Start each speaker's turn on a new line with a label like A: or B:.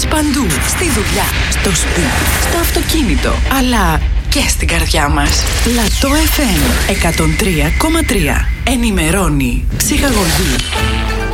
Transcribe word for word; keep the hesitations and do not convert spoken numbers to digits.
A: μας παντού. Στη δουλειά, στο σπίτι, στο αυτοκίνητο, αλλά και στην καρδιά μας. Λατό εφ εμ εκατόν τρία κόμμα τρία. Ενημερώνει, ψυχαγωγεί